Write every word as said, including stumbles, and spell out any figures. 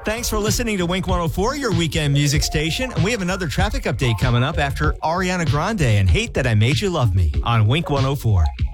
Thanks for listening to Wink one oh four, your weekend music station. And we have another traffic update coming up after Ariana Grande and Hate That I Made You Love Me on Wink one oh four.